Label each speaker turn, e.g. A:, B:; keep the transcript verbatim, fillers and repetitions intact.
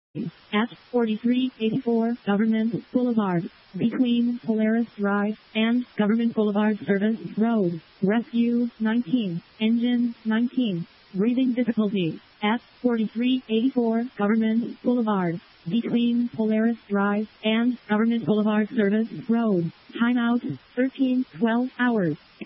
A: at forty-three eighty-four Government Boulevard, between Polaris Drive and Government Boulevard Service Road. Rescue nineteen, engine nineteen, breathing difficulty at forty-three eighty-four Government Boulevard, between Polaris Drive and Government Boulevard Service Road. Timeout thirteen twelve hours.